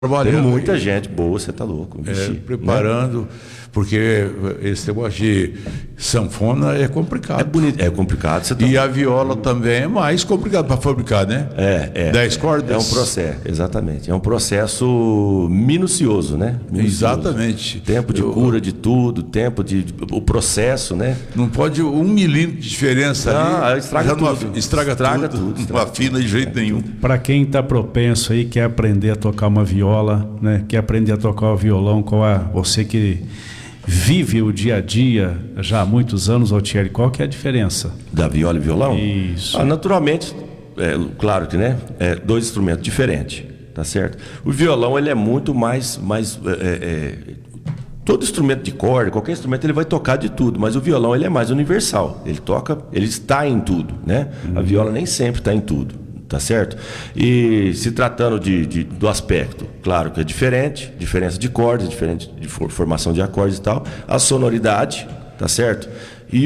Tem trabalhando. muita gente boa, você tá louco. Vixe, Preparando, porque esse negócio de sanfona é complicado. É bonito, é complicado. Você tá... E a viola também é mais complicado para fabricar, né? 10 cordas. É um processo, exatamente. É um processo minucioso, né? Minucioso. Exatamente. Tempo de cura de tudo, o processo, né? Não pode 1 milímetro de diferença ali. Estraga tudo. Estraga tudo. Não afina de jeito nenhum. Para quem está propenso aí, quer aprender a tocar uma viola, né? Quer aprender a tocar o violão, você que vive o dia a dia já há muitos anos, Altieri, qual que é a diferença? Da viola e violão? Isso. Naturalmente, claro que, né? Dois instrumentos diferentes, tá certo? O violão, ele é muito mais todo instrumento de corda, qualquer instrumento, ele vai tocar de tudo, mas o violão, ele é mais universal. Ele está em tudo, né? A viola nem sempre está em tudo. Tá certo? E se tratando do aspecto, claro que é diferença de cordas, diferente de formação de acordes e tal, a sonoridade, tá certo? E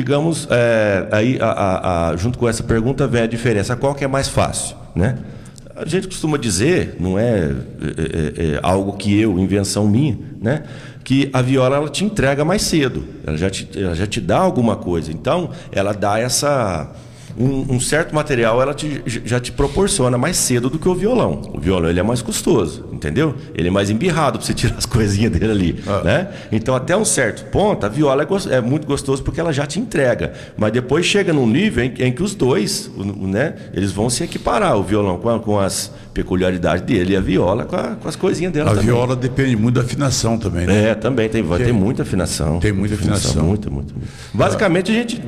junto com essa pergunta vem a diferença, qual que é mais fácil, né? A gente costuma dizer, não é algo invenção minha, né? Que a viola ela te entrega mais cedo, ela já te dá alguma coisa, então ela dá um certo material já te proporciona mais cedo do que o violão. O violão ele é mais custoso, entendeu? Ele é mais embirrado para você tirar as coisinhas dele ali, né? Então até um certo ponto a viola é muito gostoso porque ela já te entrega, mas depois chega num nível em que os dois, né? Eles vão se equiparar, o violão com as peculiaridades dele e a viola com as coisinhas dela também. A viola depende muito da afinação também, né? Também tem muita afinação. Tem muita afinação. Muito. Basicamente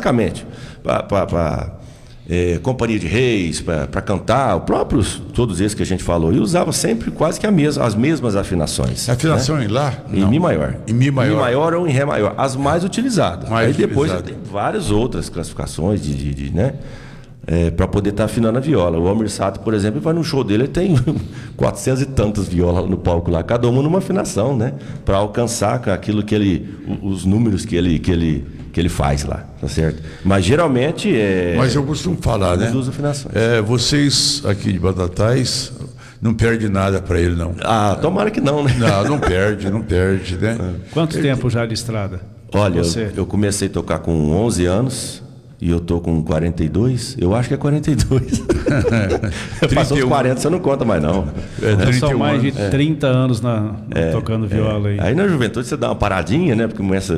para Companhia de Reis, para cantar, todos esses que a gente falou, e usava sempre quase que as mesmas afinações. A afinação em Lá? Em Mi maior. Em Mi maior. Mi maior ou em Ré maior, as mais utilizadas. Aí depois tem utilizado. várias outras classificações né? Para poder estar afinando a viola. O Almir Sater, por exemplo, vai no show dele, ele tem 400 e tantas violas no palco lá, cada uma numa afinação, né? Para alcançar aquilo os números que ele faz lá, tá certo? Mas geralmente Mas eu costumo falar, né? Duas afinações. Vocês aqui de Batatais não perdem nada para ele, não. Tomara que não, né? Não perde, né? Quanto tempo já de estrada? Olha, eu comecei a tocar com 11 anos. E eu tô com 42, eu acho que é 42. Passou os 40, você não conta mais não. São mais de 30 anos tocando viola aí. Aí na juventude você dá uma paradinha, né? Porque começa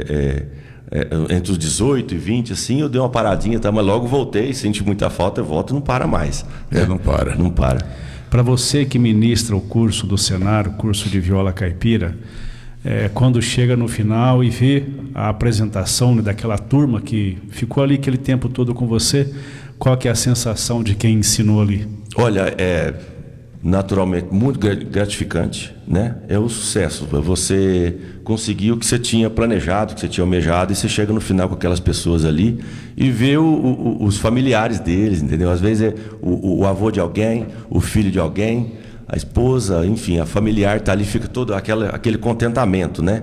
entre os 18 e 20, assim, eu dei uma paradinha, mas logo voltei, senti muita falta, eu volto e não para mais. Não para. Não para. Para você que ministra o curso do Senar, o curso de viola caipira, quando chega no final e vê a apresentação, né, daquela turma que ficou ali aquele tempo todo com você, qual que é a sensação de quem ensinou ali? Olha, naturalmente muito gratificante, né? É o sucesso, você conseguiu o que você tinha planejado, o que você tinha almejado, e você chega no final com aquelas pessoas ali e vê os familiares deles, entendeu? Às vezes é o avô de alguém, o filho de alguém, a esposa, enfim, a familiar está ali, fica todo aquele contentamento, né?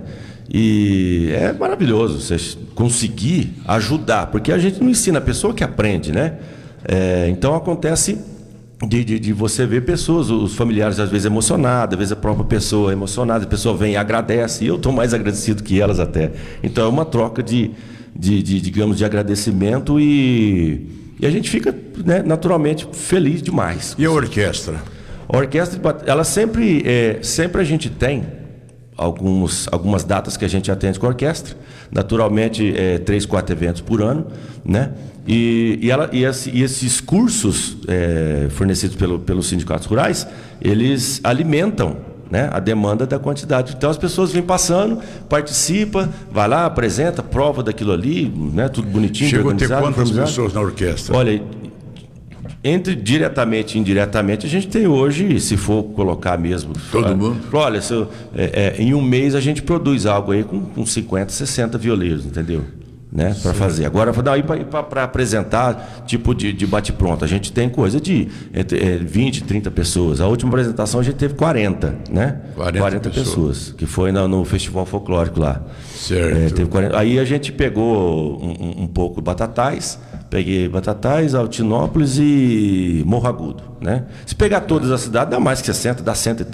E é maravilhoso você conseguir ajudar, porque a gente não ensina a pessoa que aprende, né? Então acontece de você ver pessoas, os familiares às vezes emocionados, às vezes a própria pessoa emocionada, a pessoa vem e agradece, e eu estou mais agradecido que elas até. Então é uma troca digamos, de agradecimento e a gente fica, né, naturalmente feliz demais. E a orquestra? A orquestra, ela sempre a gente tem algumas datas que a gente atende com a orquestra, naturalmente 3, 4 eventos por ano, né? E esses cursos fornecidos pelos sindicatos rurais, eles alimentam, né, a demanda da quantidade. Então as pessoas vêm passando, participa, vai lá, apresenta, prova daquilo ali, né, tudo bonitinho. Chegou a ter quantas pessoas na orquestra? Olha, entre diretamente e indiretamente, a gente tem hoje, se for colocar mesmo... Todo mundo? Olha, em um mês a gente produz algo aí com 50, 60 violeiros, entendeu? Né, para fazer. Agora, para apresentar tipo de bate-pronto, a gente tem coisa de 20, 30 pessoas. A última apresentação a gente teve 40, né? 40 pessoas, que foi no Festival Folclórico lá. Certo. Teve 40. Aí a gente pegou um pouco Batatais, Peguei Batatais, Altinópolis e Morro Agudo, né? Se pegar todas as cidades, dá mais que 60, dá 130.